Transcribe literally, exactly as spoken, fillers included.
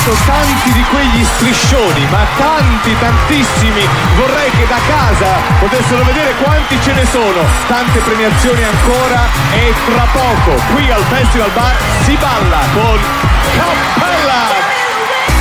visto tanti di quegli striscioni, ma tanti, tantissimi. Vorrei che da casa potessero vedere quanti ce ne sono. Tante premiazioni ancora e tra poco qui al Festival Bar si balla con Cappella.